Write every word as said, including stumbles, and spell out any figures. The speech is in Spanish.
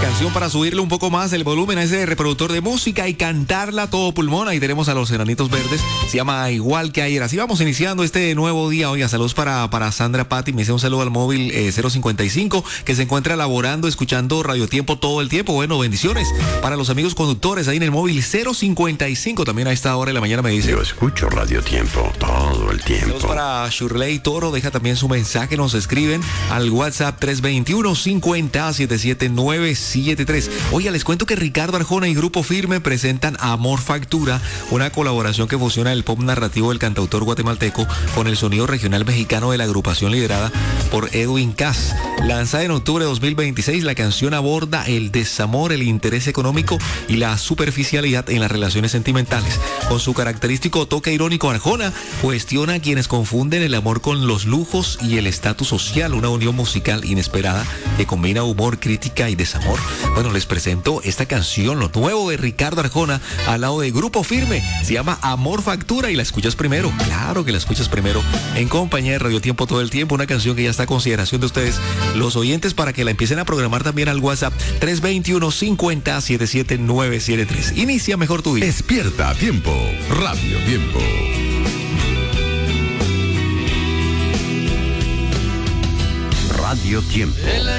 Canción para subirle un poco más el volumen a ese reproductor de música y cantarla a todo pulmón. Ahí tenemos a los Enanitos Verdes. Se llama Igual que ayer. Así vamos iniciando este nuevo día. Oiga, saludos para, para Sandra Patti. Me dice un saludo al móvil eh, cero cincuenta y cinco que se encuentra laborando, escuchando Radio Tiempo todo el tiempo. Bueno, bendiciones para los amigos conductores ahí en el móvil cero cincuenta y cinco. También a esta hora de la mañana me dice. Yo escucho Radio Tiempo todo el tiempo. Saludos para Shirley Toro. Deja también su mensaje. Nos escriben al WhatsApp tres dos uno, cincuenta, setenta y siete nueve siete tres. Oiga, les cuento que Ricardo Arjona y Grupo Firme presentan Amor Factura, una colaboración que fusiona el pop narrativo del cantautor guatemalteco con el sonido regional mexicano de la agrupación liderada por Edwin Cass. Lanzada en octubre de dos mil veintiséis, la canción aborda el desamor, el interés económico y la superficialidad en las relaciones sentimentales. Con su característico toque irónico, Arjona cuestiona a quienes confunden el amor con los lujos y el estatus social, una unión musical inesperada que combina humor, crítica y desamor. Bueno, les presento esta canción, lo nuevo de Ricardo Arjona, al lado de Grupo Firme. Se llama Amor Factura y la escuchas primero. Claro que la escuchas primero en compañía de Radio Tiempo todo el tiempo. Una canción que ya está a consideración de ustedes, los oyentes, para que la empiecen a programar también al WhatsApp tres dos uno, cincuenta, setenta y siete nueve siete tres. Inicia mejor tu día. Despierta a tiempo. Radio Tiempo. Radio Tiempo.